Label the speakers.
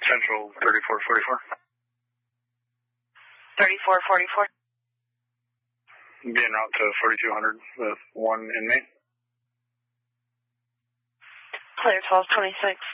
Speaker 1: Central 3444.
Speaker 2: 3444.
Speaker 1: Being route to 4200 with one inmate.
Speaker 2: Clear 1226.